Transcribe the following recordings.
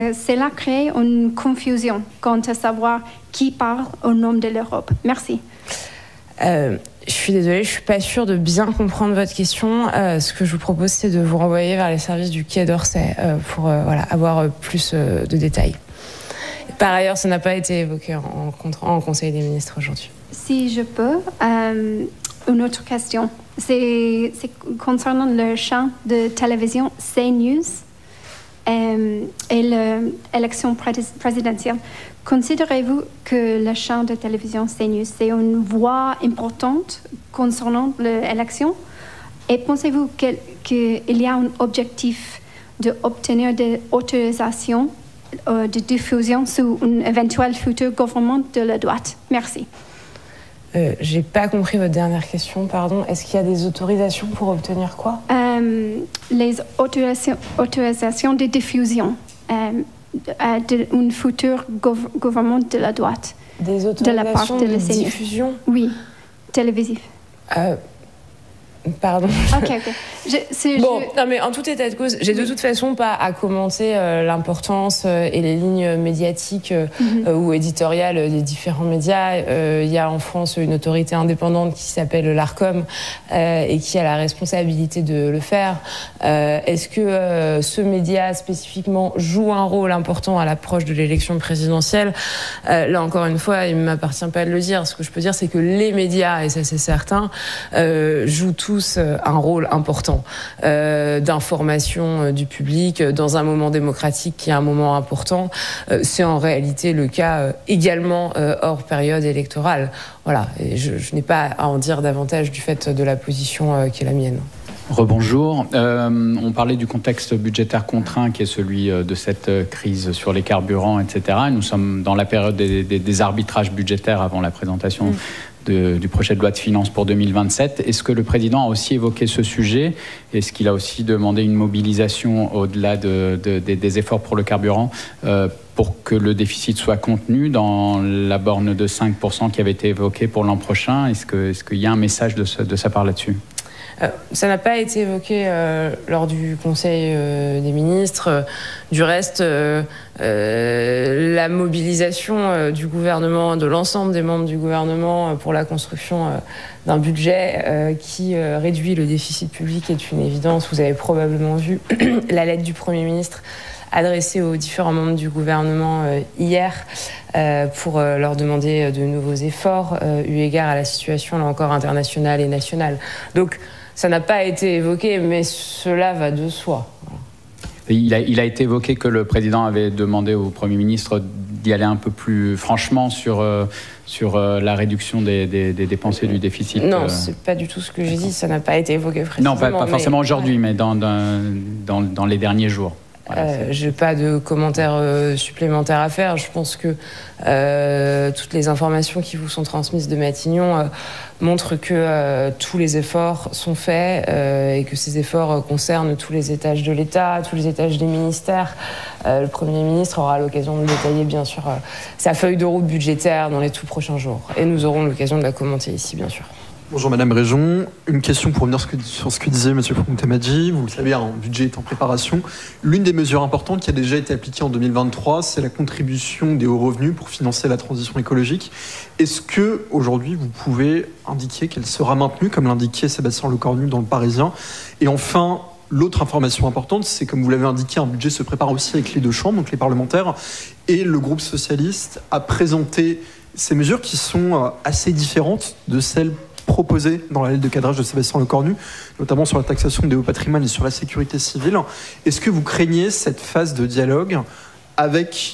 Cela crée une confusion quant à savoir qui parle au nom de l'Europe. Merci. Je suis désolée, je ne suis pas sûre de bien comprendre votre question. Ce que je vous propose, c'est de vous renvoyer vers les services du Quai d'Orsay pour avoir plus de détails. Par ailleurs, ça n'a pas été évoqué en Conseil des ministres aujourd'hui. Si je peux, une autre question. C'est concernant le champ de télévision CNews et l'élection présidentielle. Considérez-vous que le champ de télévision CNews, c'est une voix importante concernant l'élection? Et pensez-vous qu'il y a un objectif d'obtenir des autorisations de diffusion sous un éventuel futur gouvernement de la droite? Merci. J'ai pas compris votre dernière question, pardon. Est-ce qu'il y a des autorisations pour obtenir quoi? Les autorisations de diffusion d'un futur gouvernement de la droite. Des autorisations de diffusion? Oui, télévisif. Pardon. Ok. Non, mais en tout état de cause, j'ai de toute façon pas à commenter l'importance et les lignes médiatiques ou éditoriales des différents médias. Il y a en France une autorité indépendante qui s'appelle l'Arcom et qui a la responsabilité de le faire. Est-ce que ce média spécifiquement joue un rôle important à l'approche de l'élection présidentielle? Là encore une fois, il ne m'appartient pas de le dire. Ce que je peux dire, c'est que les médias, et ça c'est certain, jouent tous un rôle important d'information du public dans un moment démocratique qui est un moment important. C'est en réalité le cas également hors période électorale. Voilà, et je n'ai pas à en dire davantage du fait de la position qui est la mienne. Rebonjour. On parlait du contexte budgétaire contraint qui est celui de cette crise sur les carburants, etc. Nous sommes dans la période des arbitrages budgétaires avant la présentation du projet de loi de finances pour 2027. Est-ce que le président a aussi évoqué ce sujet? Est-ce qu'il a aussi demandé une mobilisation au-delà des efforts pour le carburant pour que le déficit soit contenu dans la borne de 5% qui avait été évoquée pour l'an prochain? Est-ce qu'il y a un message de sa part là-dessus? Ça n'a pas été évoqué lors du Conseil des ministres. Du reste, la mobilisation du gouvernement, de l'ensemble des membres du gouvernement pour la construction d'un budget qui réduit le déficit public est une évidence. Vous avez probablement vu la lettre du Premier ministre adressée aux différents membres du gouvernement hier pour leur demander de nouveaux efforts eu égard à la situation là encore internationale et nationale. Donc ça n'a pas été évoqué, mais cela va de soi. Il a été évoqué que le président avait demandé au Premier ministre d'y aller un peu plus franchement sur la réduction des dépenses et du déficit. Non, c'est pas du tout ce que j'ai dit, ça n'a pas été évoqué précisément. Non, pas forcément aujourd'hui, mais dans les derniers jours. Je n'ai pas de commentaires supplémentaires à faire. Je pense que toutes les informations qui vous sont transmises de Matignon montrent que tous les efforts sont faits et que ces efforts concernent tous les étages de l'État, tous les étages des ministères. Le Premier ministre aura l'occasion de détailler, bien sûr, sa feuille de route budgétaire dans les tout prochains jours. Et nous aurons l'occasion de la commenter ici, bien sûr. Bonjour Madame Réjon, une question pour revenir sur ce que disait Monsieur Frontemadji. Vous le savez, un budget est en préparation. L'une des mesures importantes qui a déjà été appliquée en 2023, c'est la contribution des hauts revenus pour financer la transition écologique. Est-ce que aujourd'hui vous pouvez indiquer qu'elle sera maintenue, comme l'indiquait Sébastien Lecornu dans Le Parisien? Et enfin, l'autre information importante, c'est comme vous l'avez indiqué, un budget se prépare aussi avec les deux chambres, donc les parlementaires, et le groupe socialiste a présenté ces mesures qui sont assez différentes de celles proposées dans la lettre de cadrage de Sébastien Lecornu, notamment sur la taxation des hauts patrimoines et sur la sécurité civile. Est-ce que vous craignez cette phase de dialogue avec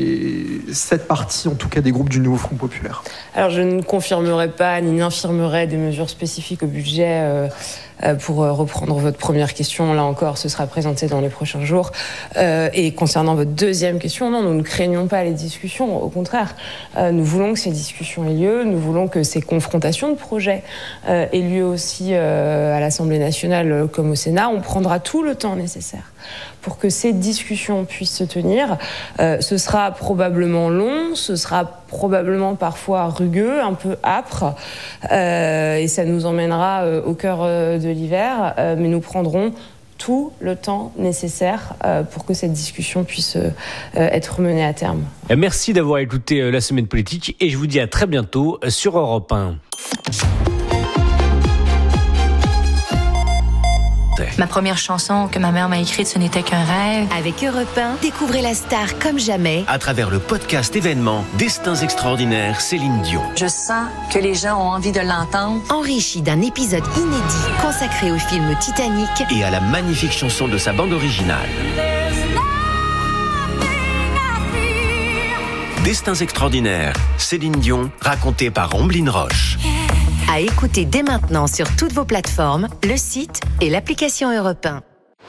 cette partie, en tout cas des groupes du Nouveau Front Populaire? Alors je ne confirmerai pas ni n'infirmerai des mesures spécifiques au budget pour reprendre votre première question. Là encore, ce sera présenté dans les prochains jours. Et concernant votre deuxième question, non, nous ne craignons pas les discussions. Au contraire, nous voulons que ces discussions aient lieu. Nous voulons que ces confrontations de projets aient lieu aussi à l'Assemblée nationale comme au Sénat. On prendra tout le temps nécessaire pour que ces discussions puissent se tenir. Ce sera probablement long, ce sera probablement parfois rugueux, un peu âpre, et ça nous emmènera au cœur de l'hiver, mais nous prendrons tout le temps nécessaire pour que cette discussion puisse être menée à terme. Merci d'avoir écouté la semaine politique et je vous dis à très bientôt sur Europe 1. Ma première chanson que ma mère m'a écrite, ce n'était qu'un rêve. Avec Europe 1, découvrez la star comme jamais. À travers le podcast événement Destins extraordinaires, Céline Dion. Je sens que les gens ont envie de l'entendre. Enrichi d'un épisode inédit consacré au film Titanic. Et à la magnifique chanson de sa bande originale. Destins extraordinaires, Céline Dion, raconté par Omblin Roche. À écouter dès maintenant sur toutes vos plateformes, le site et l'application Europe 1.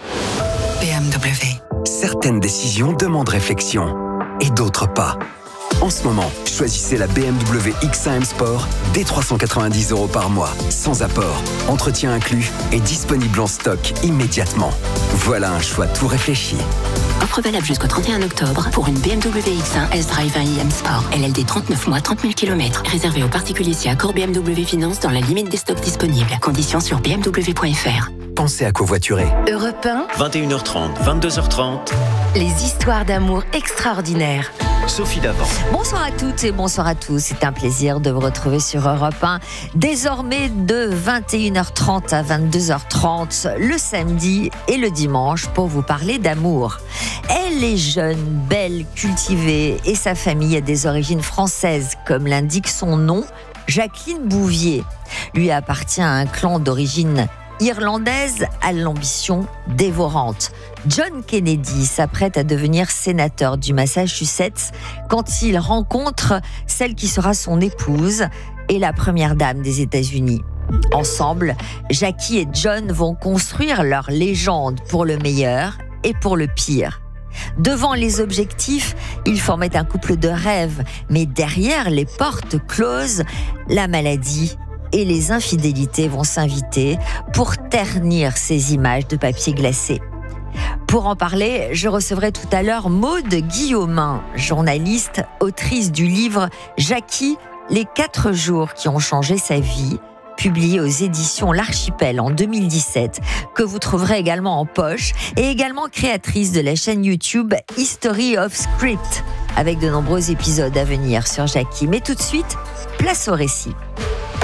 BMW. Certaines décisions demandent réflexion et d'autres pas. En ce moment, choisissez la BMW X1 M Sport dès 390 € par mois, sans apport, entretien inclus et disponible en stock immédiatement. Voilà un choix tout réfléchi. Offre valable jusqu'au 31 octobre pour une BMW X1 S-Drive 1 iM Sport. LLD 39 mois, 30 000 km. Réservé aux particuliers si accord BMW Finance dans la limite des stocks disponibles. Conditions sur bmw.fr. Pensez à covoiturer. Europe 1, 21h30, 22h30. les histoires d'amour extraordinaires. Sophie Davant. Bonsoir à toutes et bonsoir à tous. C'est un plaisir de vous retrouver sur Europe 1. Désormais de 21h30 à 22h30 le samedi et le dimanche pour vous parler d'amour. Elle est jeune, belle, cultivée et sa famille a des origines françaises, comme l'indique son nom, Jacqueline Bouvier. Lui appartient à un clan d'origine irlandaise à l'ambition dévorante. John Kennedy s'apprête à devenir sénateur du Massachusetts quand il rencontre celle qui sera son épouse et la première dame des États-Unis. Ensemble, Jackie et John vont construire leur légende pour le meilleur et pour le pire. Devant les objectifs, ils formaient un couple de rêve, mais derrière les portes closes, la maladie et les infidélités vont s'inviter pour ternir ces images de papier glacé. Pour en parler, je recevrai tout à l'heure Maude Guillaumin, journaliste, autrice du livre « Jackie, les 4 jours qui ont changé sa vie », publié aux éditions L'Archipel en 2017, que vous trouverez également en poche, et également créatrice de la chaîne YouTube History of Script, avec de nombreux épisodes à venir sur Jackie. Mais tout de suite, place au récit.